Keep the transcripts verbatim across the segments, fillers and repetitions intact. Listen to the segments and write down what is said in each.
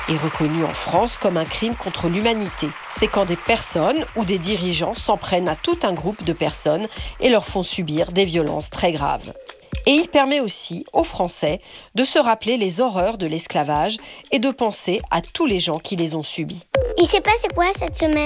est reconnu en France comme un crime contre l'humanité. C'est quand des personnes ou des dirigeants s'en prennent à tout un groupe de personnes et leur font subir des violences très graves. Et il permet aussi aux Français de se rappeler les horreurs de l'esclavage et de penser à tous les gens qui les ont subis. Il s'est passé quoi cette semaine ?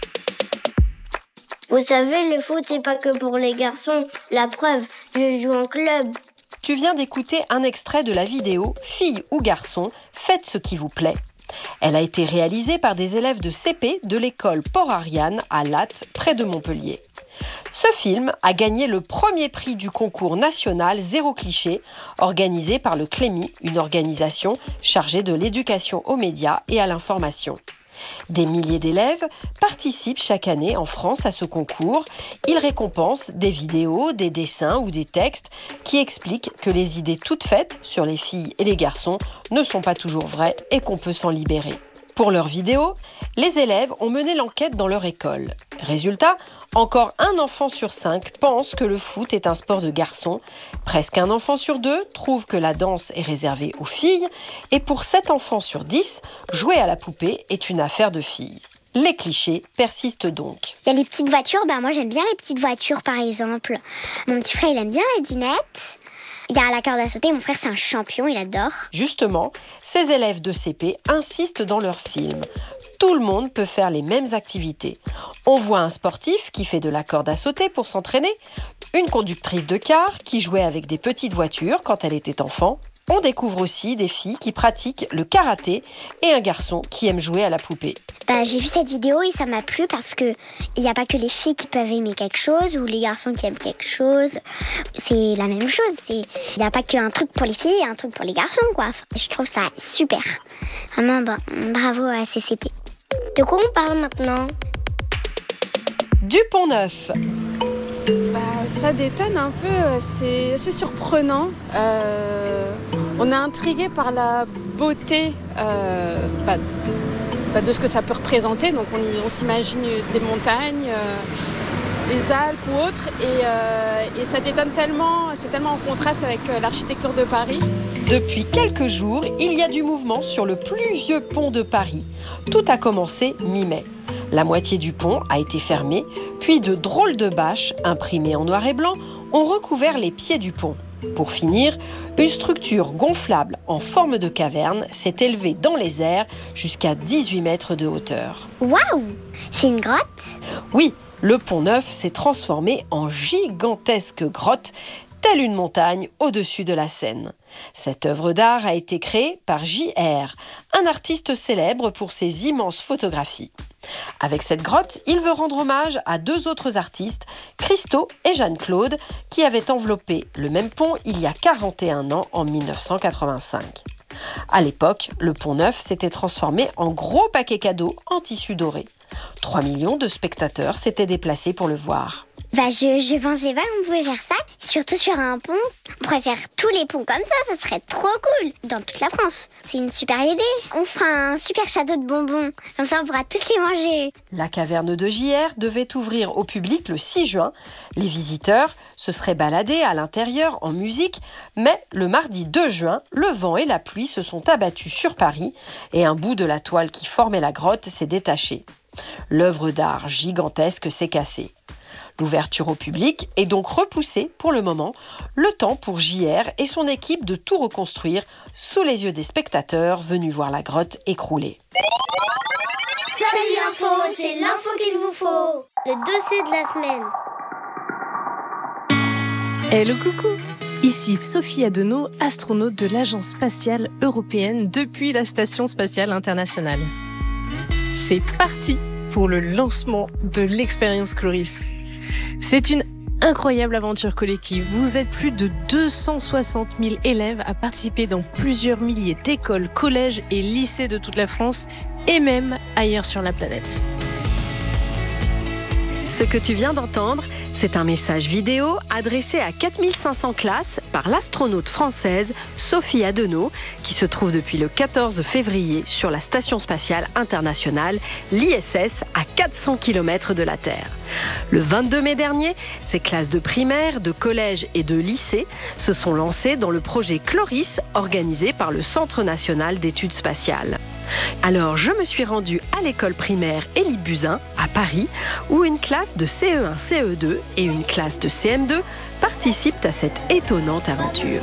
Vous savez, le foot, c'est pas que pour les garçons. La preuve, je joue en club. Tu viens d'écouter un extrait de la vidéo « Filles ou garçons, faites ce qui vous plaît ». Elle a été réalisée par des élèves de C P de l'école Port-Ariane à Lattes, près de Montpellier. Ce film a gagné le premier prix du concours national Zéro Cliché, organisé par le Clémy, une organisation chargée de l'éducation aux médias et à l'information. Des milliers d'élèves participent chaque année en France à ce concours. Ils récompensent des vidéos, des dessins ou des textes qui expliquent que les idées toutes faites sur les filles et les garçons ne sont pas toujours vraies et qu'on peut s'en libérer. Pour leurs vidéos, les élèves ont mené l'enquête dans leur école. Résultat, encore un enfant sur cinq pense que le foot est un sport de garçons, presque un enfant sur deux trouve que la danse est réservée aux filles, et pour sept enfants sur dix, jouer à la poupée est une affaire de filles. Les clichés persistent donc. Il y a les petites voitures, ben moi j'aime bien les petites voitures par exemple. Mon petit frère il aime bien les dinettes. Il y a la corde à sauter, mon frère c'est un champion, il adore. Justement, ces élèves de C P insistent dans leurs films. Tout le monde peut faire les mêmes activités. On voit un sportif qui fait de la corde à sauter pour s'entraîner, une conductrice de car qui jouait avec des petites voitures quand elle était enfant. On découvre aussi des filles qui pratiquent le karaté et un garçon qui aime jouer à la poupée. Bah, j'ai vu cette vidéo et ça m'a plu parce qu'il n'y a pas que les filles qui peuvent aimer quelque chose ou les garçons qui aiment quelque chose. C'est la même chose. Il n'y a pas qu'un truc pour les filles et un truc pour les garçons, quoi. Je trouve ça super. Vraiment, bah, bravo à C C P. De quoi on parle maintenant ? Du Pont-Neuf. Bah, ça détonne un peu, c'est assez surprenant. Euh, on est intrigué par la beauté euh, bah, bah, de ce que ça peut représenter. Donc on, y, on s'imagine des montagnes, euh, les Alpes ou autres. Et, euh, et ça détonne tellement, c'est tellement en contraste avec l'architecture de Paris. Depuis quelques jours, il y a du mouvement sur le plus vieux pont de Paris. Tout a commencé mi-mai. La moitié du pont a été fermée, puis de drôles de bâches, imprimées en noir et blanc, ont recouvert les pieds du pont. Pour finir, une structure gonflable en forme de caverne s'est élevée dans les airs jusqu'à dix-huit mètres de hauteur. Waouh ! C'est une grotte ? Oui, le Pont-Neuf s'est transformé en gigantesque grotte, telle une montagne au-dessus de la Seine. Cette œuvre d'art a été créée par J R, un artiste célèbre pour ses immenses photographies. Avec cette grotte, il veut rendre hommage à deux autres artistes, Christo et Jeanne-Claude, qui avaient enveloppé le même pont il y a quarante et un ans, en mille neuf cent quatre-vingt-cinq. À l'époque, le Pont-Neuf s'était transformé en gros paquet cadeau en tissu doré. trois millions de spectateurs s'étaient déplacés pour le voir. Bah je, je pensais pas qu'on pouvait faire ça, surtout sur un pont. On pourrait faire tous les ponts comme ça, ça serait trop cool, dans toute la France. C'est une super idée. On fera un super château de bonbons, comme ça on pourra tous les manger. La caverne de J R devait ouvrir au public le six juin. Les visiteurs se seraient baladés à l'intérieur en musique, mais le mardi deux juin, le vent et la pluie se sont abattus sur Paris et un bout de la toile qui formait la grotte s'est détaché. L'œuvre d'art gigantesque s'est cassée. L'ouverture au public est donc repoussée pour le moment, le temps pour J R et son équipe de tout reconstruire sous les yeux des spectateurs venus voir la grotte écroulée. Salut l'info, c'est l'info qu'il vous faut. Le dossier de la semaine. Hello coucou, ici Sophie Adenau, astronaute de l'Agence spatiale européenne depuis la Station spatiale internationale. C'est parti pour le lancement de l'expérience Chloris. C'est une incroyable aventure collective. Vous êtes plus de deux cent soixante mille élèves à participer dans plusieurs milliers d'écoles, collèges et lycées de toute la France et même ailleurs sur la planète. Ce que tu viens d'entendre, c'est un message vidéo adressé à quatre mille cinq cents classes par l'astronaute française Sophie Adenau, qui se trouve depuis le quatorze février sur la Station spatiale internationale, l'I S S, à quatre cents kilomètres de la Terre. Le vingt-deux mai dernier, ces classes de primaire, de collège et de lycée se sont lancées dans le projet Chloris, organisé par le Centre national d'études spatiales. Alors je me suis rendue à l'école primaire Élie Buzyn à Paris, où une classe de C E un C E deux et une classe de C M deux participent à cette étonnante aventure.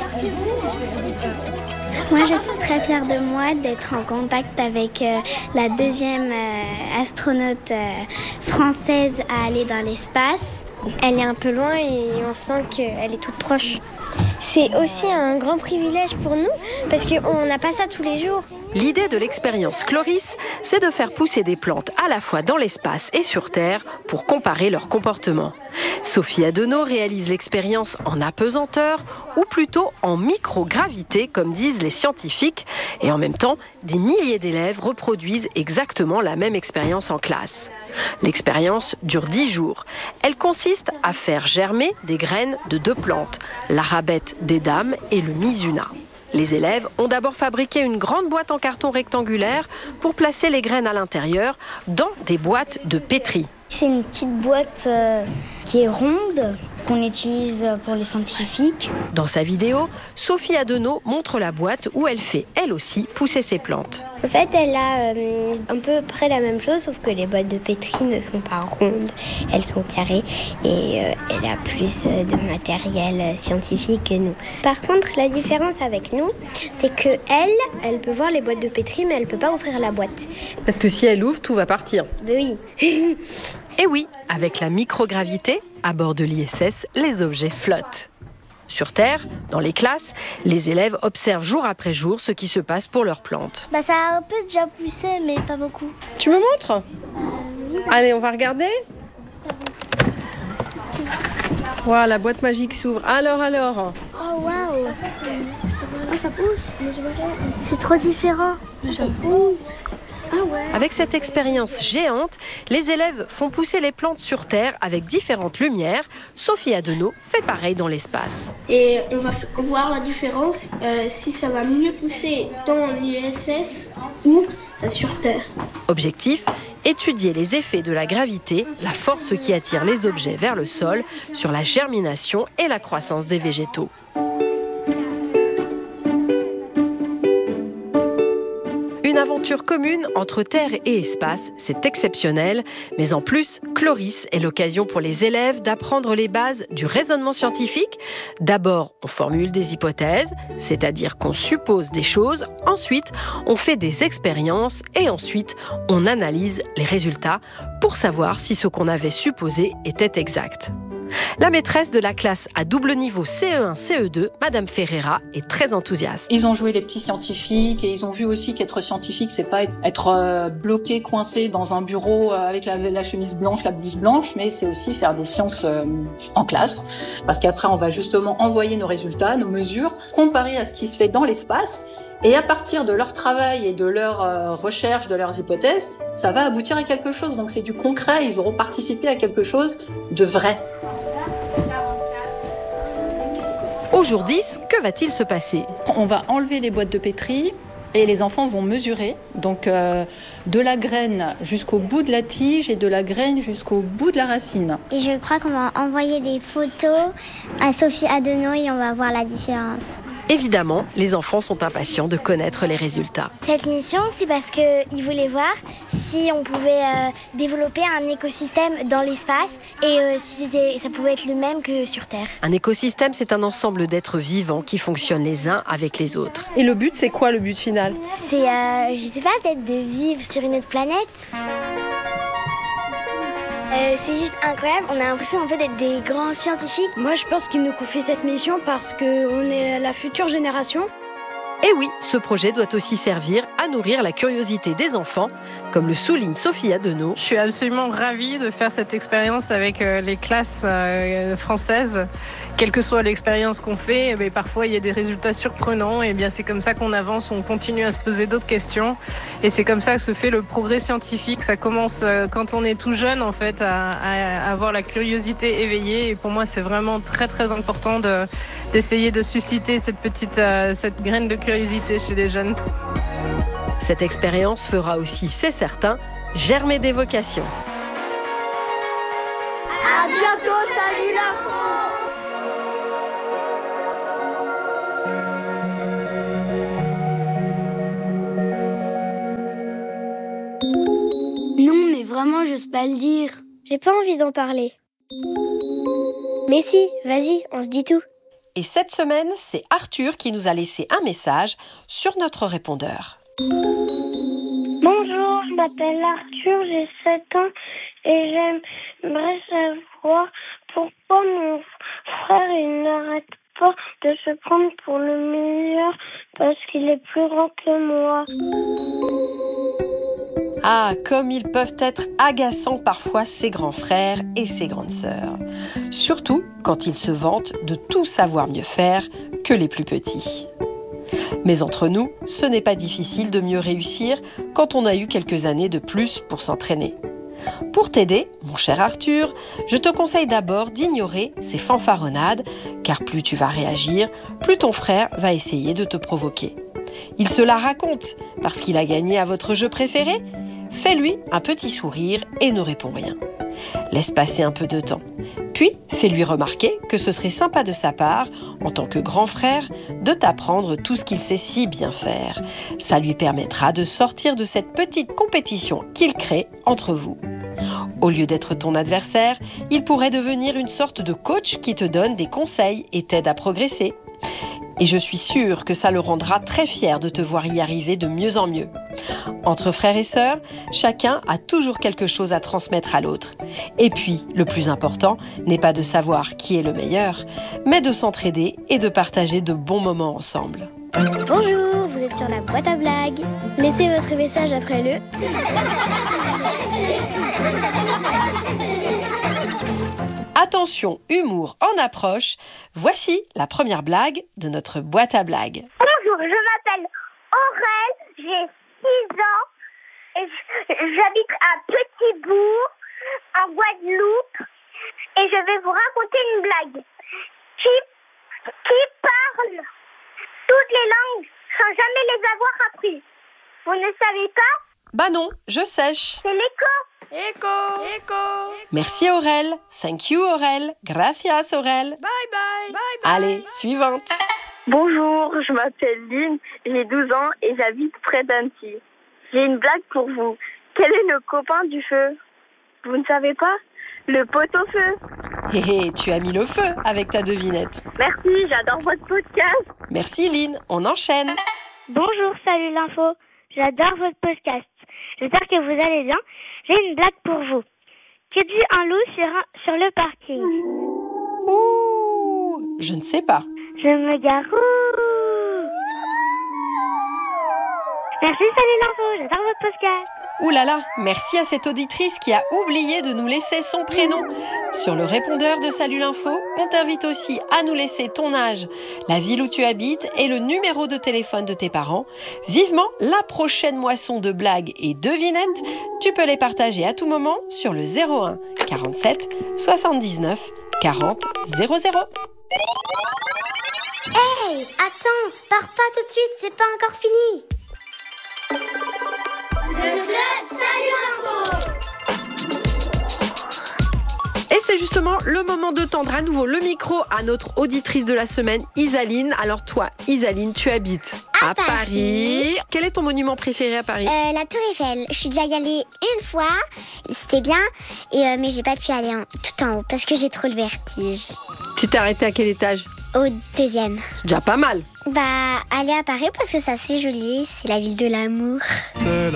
Moi, je suis très fière de moi d'être en contact avec euh, la deuxième euh, astronaute euh, française à aller dans l'espace. Elle est un peu loin et on sent qu'elle est toute proche. C'est aussi un grand privilège pour nous parce qu'on n'a pas ça tous les jours. L'idée de l'expérience Chloris, c'est de faire pousser des plantes à la fois dans l'espace et sur Terre pour comparer leur comportement. Sophie Adenau réalise l'expérience en apesanteur ou plutôt en microgravité, comme disent les scientifiques. Et en même temps, des milliers d'élèves reproduisent exactement la même expérience en classe. L'expérience dure dix jours. Elle consiste à faire germer des graines de deux plantes, l'arabette des dames et le mizuna. Les élèves ont d'abord fabriqué une grande boîte en carton rectangulaire pour placer les graines à l'intérieur dans des boîtes de pétri. C'est une petite boîte euh, qui est ronde, qu'on utilise pour les scientifiques. Dans sa vidéo, Sophie Adenau montre la boîte où elle fait, elle aussi, pousser ses plantes. En fait, elle a euh, un peu près la même chose, sauf que les boîtes de pétri ne sont pas rondes, elles sont carrées et euh, elle a plus euh, de matériel euh, scientifique que nous. Par contre, la différence avec nous, c'est que elle, elle peut voir les boîtes de pétri, mais elle peut pas ouvrir la boîte. Parce que si elle ouvre, tout va partir. Ben oui. Et oui, avec la microgravité, à bord de l'I S S, les objets flottent. Sur Terre, dans les classes, les élèves observent jour après jour ce qui se passe pour leurs plantes. Bah, ça a un peu déjà poussé, mais pas beaucoup. Tu me montres ? Allez, on va regarder. Waouh, la boîte magique s'ouvre. Alors, alors. Oh waouh, ça, ça pousse. C'est trop différent. Ça pousse. Ah ouais. Avec cette expérience géante, les élèves font pousser les plantes sur Terre avec différentes lumières. Sophie Adenau fait pareil dans l'espace. Et on va voir la différence, euh, si ça va mieux pousser dans l'I S S ou euh, sur Terre. Objectif, étudier les effets de la gravité, la force qui attire les objets vers le sol, sur la germination et la croissance des végétaux. Une aventure commune entre Terre et espace, c'est exceptionnel, mais en plus, Chloris est l'occasion pour les élèves d'apprendre les bases du raisonnement scientifique. D'abord, on formule des hypothèses, c'est-à-dire qu'on suppose des choses, ensuite, on fait des expériences et ensuite, on analyse les résultats pour savoir si ce qu'on avait supposé était exact. La maîtresse de la classe à double niveau C E un C E deux, Madame Ferreira, est très enthousiaste. Ils ont joué les petits scientifiques et ils ont vu aussi qu'être scientifique, c'est pas être euh, bloqué, coincé dans un bureau euh, avec la, la chemise blanche, la blouse blanche, mais c'est aussi faire des sciences euh, en classe. Parce qu'après, on va justement envoyer nos résultats, nos mesures, comparer à ce qui se fait dans l'espace. Et à partir de leur travail et de leur euh, recherche, de leurs hypothèses, ça va aboutir à quelque chose. Donc c'est du concret, ils auront participé à quelque chose de vrai. Au jour dix, que va-t-il se passer ? On va enlever les boîtes de pétri et les enfants vont mesurer. Donc euh, de la graine jusqu'au bout de la tige et de la graine jusqu'au bout de la racine. Et je crois qu'on va envoyer des photos à Sophie Adenau et on va voir la différence. Évidemment, les enfants sont impatients de connaître les résultats. Cette mission, c'est parce qu'ils voulaient voir si on pouvait euh, développer un écosystème dans l'espace et euh, si c'était, ça pouvait être le même que sur Terre. Un écosystème, c'est un ensemble d'êtres vivants qui fonctionnent les uns avec les autres. Et le but, c'est quoi le but final ? C'est, euh, je sais pas, peut-être de vivre sur une autre planète. Euh, c'est juste incroyable, on a l'impression en fait d'être des grands scientifiques. Moi, je pense qu'ils nous confient cette mission parce qu'on est la future génération. Et oui, ce projet doit aussi servir à nourrir la curiosité des enfants, comme le souligne Sophie Adenau. Je suis absolument ravie de faire cette expérience avec euh, les classes euh, françaises. Quelle que soit l'expérience qu'on fait, mais parfois il y a des résultats surprenants et bien c'est comme ça qu'on avance, on continue à se poser d'autres questions et c'est comme ça que se fait le progrès scientifique. Ça commence euh, quand on est tout jeune en fait à, à avoir la curiosité éveillée et pour moi c'est vraiment très très important de, d'essayer de susciter cette petite euh, cette graine de curiosité chez les jeunes. Cette expérience fera aussi, c'est certain, germer des vocations. À bientôt, salut la France! Non, mais vraiment, j'ose pas le dire. J'ai pas envie d'en parler. Mais si, vas-y, on se dit tout. Et cette semaine, c'est Arthur qui nous a laissé un message sur notre répondeur. Bonjour, je m'appelle Arthur, j'ai sept ans et j'aimerais savoir pourquoi mon frère il n'arrête pas de se prendre pour le meilleur parce qu'il est plus grand que moi. Ah, comme ils peuvent être agaçants parfois ces grands frères et ces grandes sœurs. Surtout quand ils se vantent de tout savoir mieux faire que les plus petits. Mais entre nous, ce n'est pas difficile de mieux réussir quand on a eu quelques années de plus pour s'entraîner. Pour t'aider, mon cher Arthur, je te conseille d'abord d'ignorer ces fanfaronnades, car plus tu vas réagir, plus ton frère va essayer de te provoquer. Il se la raconte parce qu'il a gagné à votre jeu préféré. Fais-lui un petit sourire et ne réponds rien. Laisse passer un peu de temps. Puis, fais-lui remarquer que ce serait sympa de sa part, en tant que grand frère, de t'apprendre tout ce qu'il sait si bien faire. Ça lui permettra de sortir de cette petite compétition qu'il crée entre vous. Au lieu d'être ton adversaire, il pourrait devenir une sorte de coach qui te donne des conseils et t'aide à progresser. Et je suis sûre que ça le rendra très fier de te voir y arriver de mieux en mieux. Entre frères et sœurs, chacun a toujours quelque chose à transmettre à l'autre. Et puis, le plus important n'est pas de savoir qui est le meilleur, mais de s'entraider et de partager de bons moments ensemble. Bonjour, vous êtes sur la boîte à blagues. Laissez votre message après le... Attention, humour en approche. Voici la première blague de notre boîte à blagues. Bonjour, je m'appelle Aurel, j'ai six ans et j'habite à Petit-Bourg, en Guadeloupe, et je vais vous raconter une blague. Qui, qui parle toutes les langues sans jamais les avoir apprises? Vous ne savez pas? Bah non, je sèche. C'est l'écho. Écho, écho. Merci Aurel. Thank you Aurel. Gracias Aurel. Bye bye, bye bye. Allez, suivante. Bonjour, je m'appelle Lynn, j'ai douze ans et j'habite près d'Annecy. J'ai une blague pour vous. Quel est le copain du feu? Vous ne savez pas? Le pot-au-feu. Hé hé, tu as mis le feu avec ta devinette. Merci, j'adore votre podcast. Merci Lynn, on enchaîne. Bonjour, salut l'info. J'adore votre podcast. J'espère que vous allez bien. J'ai une blague pour vous. Que dit un loup sur, un, sur le parking? Ouh, je ne sais pas. Je me gare. Merci, salut l'info. J'adore votre podcast. Ouh là là, merci à cette auditrice qui a oublié de nous laisser son prénom. Sur le répondeur de Salut l'Info, on t'invite aussi à nous laisser ton âge, la ville où tu habites et le numéro de téléphone de tes parents. Vivement la prochaine moisson de blagues et devinettes. Tu peux les partager à tout moment sur le zéro un quarante-sept soixante-dix-neuf quarante zéro zéro. Hey, attends, pars pas tout de suite, c'est pas encore fini. Le club Salut l'info. Et c'est justement le moment de tendre à nouveau le micro à notre auditrice de la semaine, Isaline. Alors toi, Isaline, tu habites à, À Paris. Paris. Quel est ton monument préféré à Paris? Euh, la Tour Eiffel, je suis déjà y allée une fois, c'était bien, et, euh, mais j'ai pas pu aller en, tout en haut parce que j'ai trop le vertige. Tu t'es arrêté à quel étage? Au deuxième. C'est déjà pas mal. Bah, aller à Paris parce que ça c'est joli, c'est la ville de l'amour. C'est